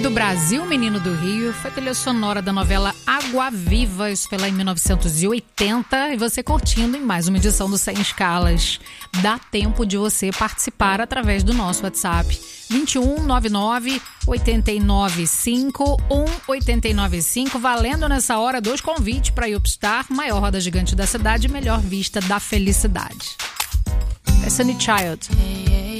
do Brasil, Menino do Rio, foi trilha sonora da novela Água Viva, isso foi lá em 1980, e você curtindo em mais uma edição do Sem Escalas. Dá tempo de você participar através do nosso WhatsApp, 2199 895 1895, valendo nessa hora 2 convites para Upstar, maior roda gigante da cidade, melhor vista da felicidade. Destiny Child.